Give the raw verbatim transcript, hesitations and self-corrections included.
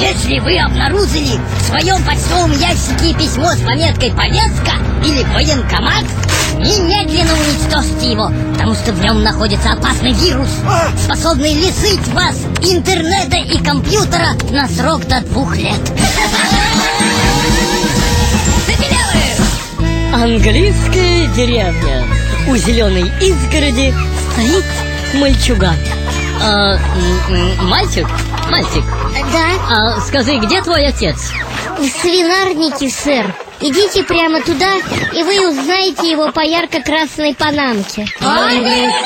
Если вы обнаружили в своем почтовом ящике письмо с пометкой «Повестка» или «Военкомат», немедленно уничтожьте его, потому что в нем находится опасный вирус, способный лишить вас интернета и компьютера на срок до двух лет. Английская деревня. У зеленой изгороди стоит мальчуган. А, мальчик? Мальчик. Да? А скажи, где твой отец? В свинарнике, сэр. Идите прямо туда, и вы узнаете его по ярко-красной панамке.